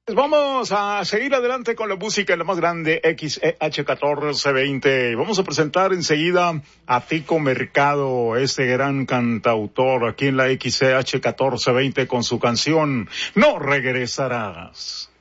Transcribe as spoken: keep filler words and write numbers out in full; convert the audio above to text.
Vamos a seguir adelante con la música en la más grande X E H catorce veinte. Vamos a presentar enseguida a Tico Mercado, este gran cantautor aquí en la X E H catorce veinte con su canción No Regresarás.